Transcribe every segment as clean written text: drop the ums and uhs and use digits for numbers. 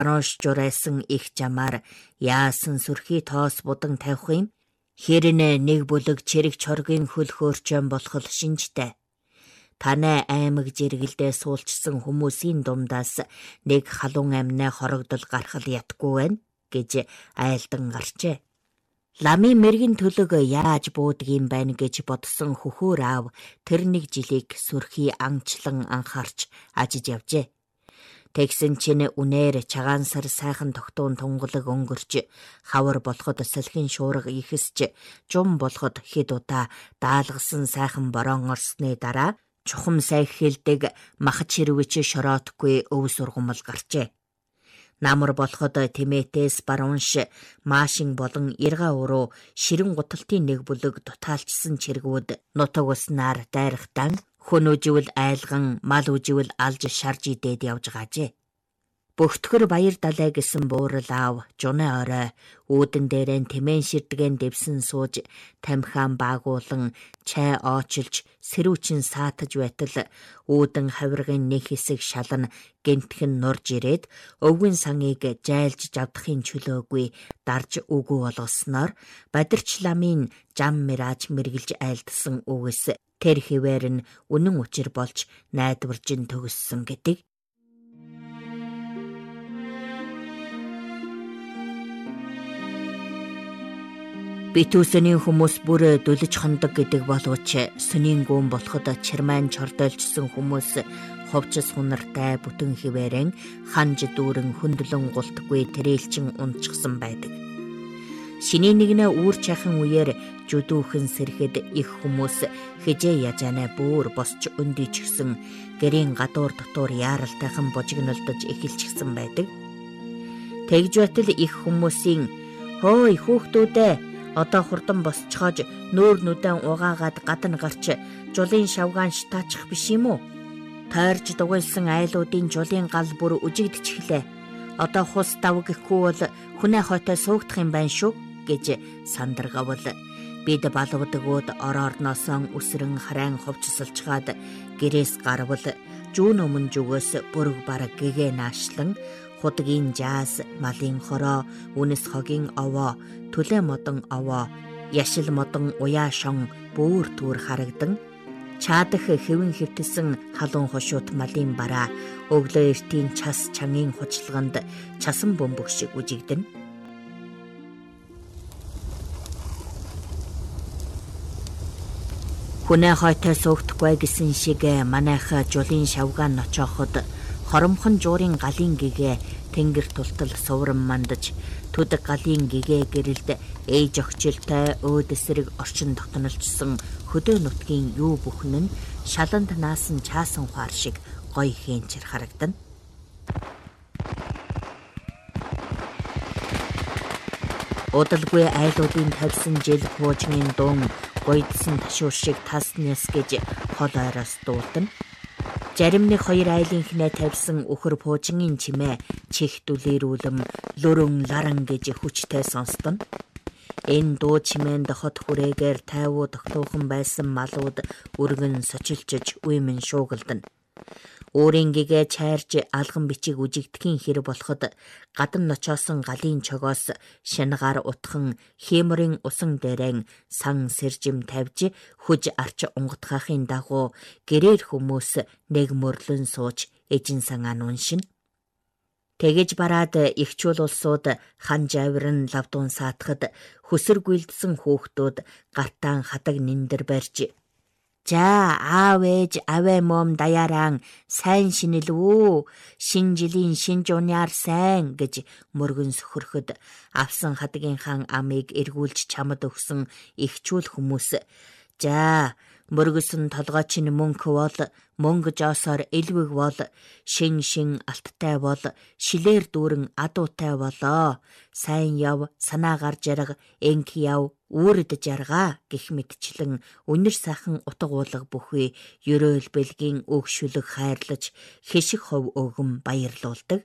Ронш журайсан их жамаар яасан сүрхий тоос будан тавих юм? Хэрнэ нэг бүлэг чирэг чоргийн хөл хөөрчөн болох шинжтэй. Танай аймаг жиргэлдээ суулчсан хүмүүсийн дундаас нэг халуун амнаа хорогдол гарах ятгүй байна гэж айлдан гарчээ. Ламын мэргэн төлөг яаж буудгийм байна гэж бодсон хөхөөр аав тэр нэг жилийг сүрхий анчлан анхаарч ажиж явжээ. Тэгсэн чинь үнээр чагансар сайхан тогтуун тунгалаг өнгөрч хавар болоход салхин шуурга ихэсч жум болоход хэд удаа даалгасан сайхан борон орсны дараа чухам сайх хэлдэг махад ширвэж шороотгүй өв сургамал гарчээ. Намар болоход Тимэтээс Барунш маашин болон Ирга уруу ширэн гуталтын нэг бүлэг дутаалчсан чиргүүд нутаг уснаар дайрахтан хүн үживэл айлган мал үживэл алж шарж идээд явж gaajээ. Бөхтгөр баяр далай гэсэн буурал аав жуны орой үүдэн дээрэн тэмэн ширдгэн дэвсэн сууж тамхиан баагуулан чай оочилж сэрүүчин саатаж байтал үүдэн хавиргын нэг хэсэг шалан гэнтхэн нурж ирээд өвгөн сангийг жайлж жавдахын чөлөөгүй дарж үгүй болгосноор бадирч ламын жам мирааж мэргэлж айлдсан үгэс тэр хിവэр нь үнэн учир болж найдваржин төгссөн гэдэг. Битүүсний хүмүүс бүр дүлж хондог гэдэг боловч сүнийн гүн болоход чирмайн чордойлчсан хүмүүс ховчс хунартай бүтэн хിവэрэн ханж дүүрэн хөндлөн гултгүй тэрэлчин унчсан байдаг. Шиний нэгнэ үүр чахан үеэр жүдүүхэн сэрхэд их хүмүүс хижээ яжаанаа бүр босч өндийчгсэн гэрийн гадуур дотор яаралтайхан божигнолдож эхэлчихсэн байдаг. Тэгж байтал их хүмүүсийн хөөй хүүхдүүдээ одоо хурдан босчхож нөөр нүдэн угаагаад гадна гарч жулын шавгаан штаачих биш юм уу? Тойрж дугуйлсан айлуудын жулын гал бүр үжигдчихлээ. Одоо хус дав гэхгүй бол хүнээ хойтой суугдах юм байна шүү гэж сандаргавал бид балвдгууд ороорноосоо үсрэн харайн ховчсалчгаад гэрээс гарвал жүүн өмнө зүгөөс бүрэг бараг гэгээ наашлан худгийн жаас, малын хороо, үнэс хогийн овоо, төлөө модон овоо, яшил модон уяа шон бүүр түүр харагдан чаадах хэвэн хэвтэлсэн халуун хошуут малын бараа өглөө эртийн час чангийн хучлаганд часан бөмбөг шиг үжигдэн. Хүнээ хойтой суугдахгүй гэсэн шиг манайх жулын шавгаан ночооход хоромхон жуурын галын гэгээ тэнгэр тултал сувран мандаж төд галын гэгээ гэрэлд ээж огчилтай өөд эсрэг орчин тогтнолчсон хөдөө нутгийн юу бүхэн нь шаланд наасан чаасан ухаар шиг гоё хэнчэр харагдана. Удалгүй айлуудын тавьсан жил хуучны дуун гойдсан ташуур шиг таснаас гэж хол ойроос дуулдана. Жарим нэг хоёр айлынхнээ тавьсан өхөр пуужингийн чимээ чих дүлэрүүлэн лөрөн ларан гэж хүчтэй сонстон. Энэ дуу чимээнд хот хүрээгээр тайвуу тогтуухан байсан малууд өргөн сочилчж уймэн шуугалдана. Өөрийн гэгээ чайрж алган бичиг үжигдэхийн хэрэг болоход гадна ночоосон галын чогоос шингаар утхан хиймрийн усан дээрэн сан сэржим тавьж хүж арч унгатхаахын дагуу гэрээр хүмүүс нэг мөрлөн сууж эжин санаан уншин. Тэгэж бараад ихчүүл улсууд хан жаврын лавдуун саатахад хөсөр гүйлдсэн хүүхдүүд гартаан хадаг ниндэр барьж за аав ээж авээ мом даяаран сайн шинэлвүү шин жилийн шин жуняар сайн гэж мөргөн сөхөрөхөд авсан хадгийнхаа амыг эргүүлж чамд өгсөн ихчүүл хүмүүс за мөргөсөн толгойч нь мөнх бол мөнгө жоосоор элвэг бол шин алттай бол шилээр дүүрэн адуутай болоо сайн яв санаа гарч ярга энх яв үүрд жаргаа гэх мэтчлэн үнэр сайхан утга уулга бүхий ерөөл бэлгийн өгшүлэг хайрлаж хэшиг хов өгөн баярлуулдаг.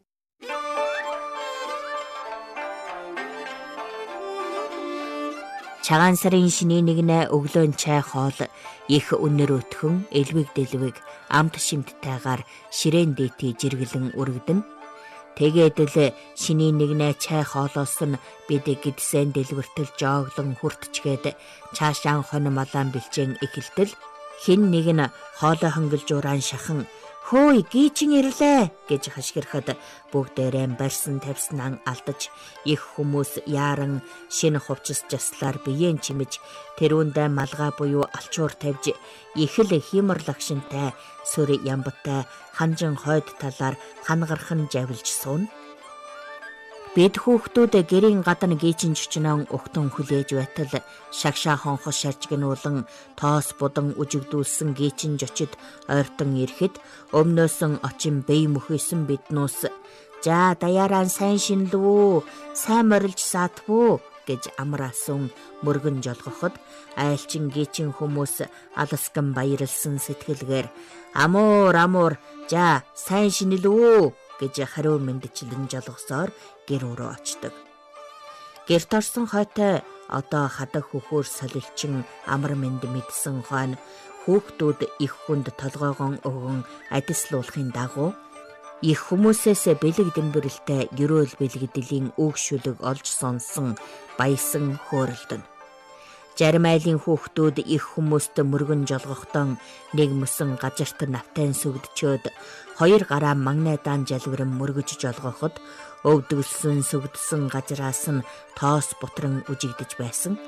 Чагаан сарын шиний нэгнэ өглөөн чай хоол их үнэр өтхөн элвэг дэлвэг амт шимттайгаар ширээн дээти жиргэлэн өргөдөн. Тэгээд л шиний нэгнээ чай хоолоос нь бид гидсэн дэлгэртэл жооглон хүртчгээд цаашаа хонь малаан бэлчэн эхэлтэл хин нэг нь хоолой хонголжууран шахан "Хөөе, гийчин ирлээ" гэж хашгирахад бүгдээрээ барьсан тавьснаа алдаж их хүмүүс яаран шинэ хувцас жаслаар биеэн чимэж тэрүүндээ малгай буюу алчуур тавьж их л хиймэрлагшинтай сүр ямбатай ханжин хойд талаар хангархан завилж суун. Бид хүүхдүүд гэрийн гадна гийчин чичнэн өгтөн хүлээж байтал шагшаа хонхос шаржигнуулан тоос будан үжигдүүлсэн гийчин жочид ойртон ирэхэд өмнөөсөн очин бэй мөхөсөн биднүүс "За даяараа сайн шинлүү, сайн морилж саатвуу" гэж амраасан мөргөн жолгоход айлчин гийчин хүмүүс аласкан баярлсан сэтгэлгээр амуур за сайн шинэлвүү" гэж хариу мэндчлэн жолгосоор гэр өрөө очдог. Гэрт орсон хойтой одоо хадаг хөхөр солилчин амар мэнд мэдсэн хойно хүүхдүүд их хүнд толгоогон өгөн адислуулахын дагуу их хүмүүсээс бэлэг дэмбэрэлтэй гэрөөл бэлгэдэлийн өгшүлэг олж сонсон баясан хөөрөлдөн. Зарим айлын хүүхдүүд их хүмүүст мөргөн жолгохдоо нэг мөсөн газарт навтайн сүгдчөөд хоёр гараа магнайдаан жалвиран мөргөж жолгоход өвдөлсөн сүгдсэн газраас нь тоос бутран үжигдэж байсан.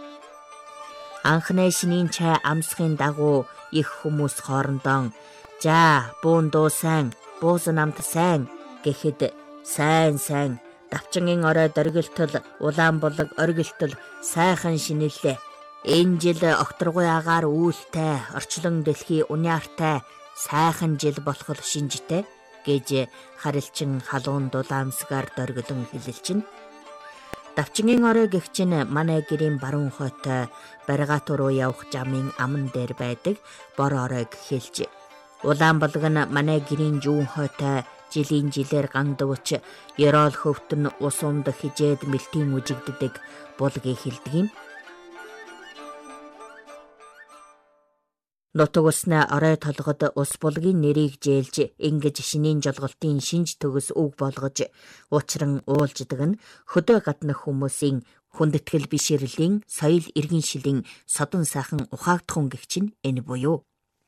Анхны шинийн чай амсахын дагуу их хүмүүс хоорондоо "За буун дуу сайн, бууз намт сайн" гэхэд сайн давчингийн орой дөргөлтөл улаан болог оргилтол сайхан шинэллээ. Энэ жил окторгуй агаар үүлтэй, орчлон дэлхий униартай сайхан жил болох шинжтэй гэж харилчин халуун дулаамсгаар дөргөлөн хэлэлчин. Давчингийн орой гэгчин манай гэрийн баруун хойтой баригат руу явах замын аман дээр байдаг бор оройг хэлж. Улаан болог нь манай гэрийн зүүн хойтой жилээр гандвч ёроол хөвтөн ус умд хижээд мэлтийн үжигддэг булгийг хэлдэг юм. Нутаг уснаа орой толгод ус булгийн нэрийг жээлж ингэж шинийн жолголтын шинж төгс үг болгож уучран уулждаг нь хөдөө гаднах хүмүүсийн хүндэтгэл биширлийн соёл иргэн шилийн содон сайхан ухаагдхун гэгчин энэ буюу.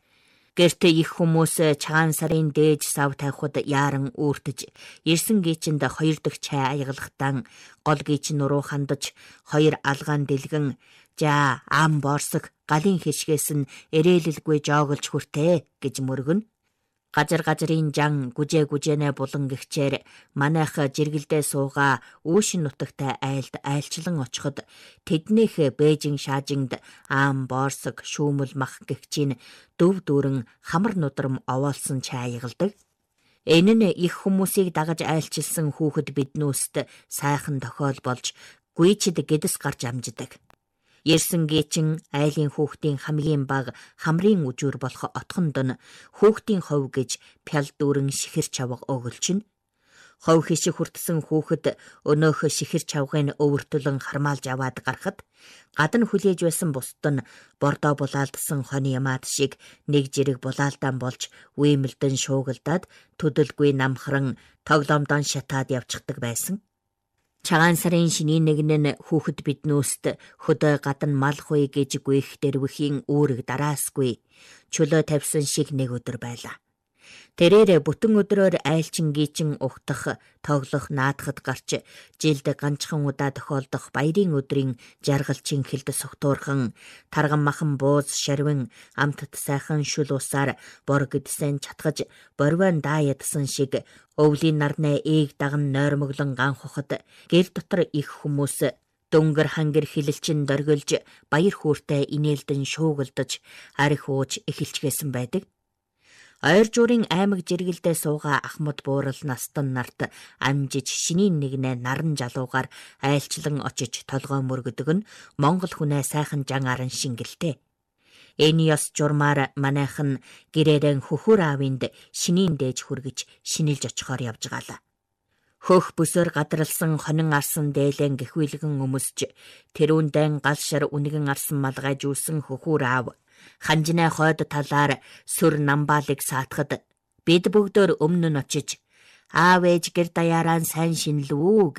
Гэрт их хүмүүс чагаан сарын дээж сав тавихад яаран үүртэж ирсэн гийчинд хоёр дахь чай аягалахтан гол гийчин руу хандаж хоёр алгаан дэлгэн "За ам борсог галын хишгээс нь эрээлэлгүй жооголж хүртээ" гэж мөргөн. Газарын жан гүжээнэ булан гихчээр манайх жиргэлдээ суугаа үүшин нутагтай айлчлан очиход тэднийх Бээжин шаажинд ам борсог шүүмэл мах гихчийн дөв дүүрэн хамар нудрам овоолсон чай аягалдаг. Энэ нь их хүмүүсийг дагаж айлчилсан хүүхэд биднүүст сайхан тохиол болж гүйчид гэдэс гарч амждаг. Ерсэн гээчин айлын хүүхдийн хамгийн бага хамрын үжүүр болох отхонд нь хүүхдийн хов гэж пял дүүрэн шихэр чавга өгөлчин. Хов хишиг хүртсэн хүүхэд өнөөх шихэр чавгын өвөртөлөн хармаалж аваад гарахад гадна хүлээж байсан бусд нь бордоо булаалдсан хоны ямаад шиг нэг жирэг булаалдаан болж үемэлдэн шуугалдаад төдөлгүй намхран тоглоомдон шатаад явчихдаг байсан. Чагаан сарын шинийн нэгэн хүүхэд биднүүст хөдөө гадна мал хуй гэж гүйх дэрвхийн үүрэг дараасгүй чөлөө тавьсан шиг нэг өдөр байлаа. Тэрээр бүтэн өдрөөр айлчин гийчин угтах, тоглох наадахад гарч жилд ганцхан удаа тохиолдох баярын өдрийн жаргалчин хэлд согтуурхан тарган махан бууз шарвин амтд сайхан шүл усаар бор гэдсэн чатгаж борвон даядсан шиг өвлийн нарнаа ээг даган нойрмоглон ганхухад гэр дотор их хүмүүс дөнгөр хангэр хилэлчин дөргөлж баяр хүүртэй инээлдэн шуугалдаж арх ууж эхэлчгээсэн байдаг. Ойр жуурын аймаг жиргэлдээ суугаа ахмад буурал настан нарт амжиж шинийн нэгнээ наран жалуугаар айлчлан очиж толгой мөргөдөг нь Монгол хүнээ сайхан жан аран шингэлтэй. Энэ ёс журмаар манайхан гэрээрэн хөхөр аавынд шинийн дээж хүргэж шинэлж очихоор явж гаала. Хөх бүсөр гадралсан хонин арсан дээлэн гэхвэлгэн өмсж тэрүүндэн гал шар үнэгэн арсан малгай жүүсэн хөхөр аав ханжинаа хойд талаар сүр намбаалыг саатахад бид бүгдөө өмнө нь очиж Аав ээж гэр даяараа сайн шинэлв үү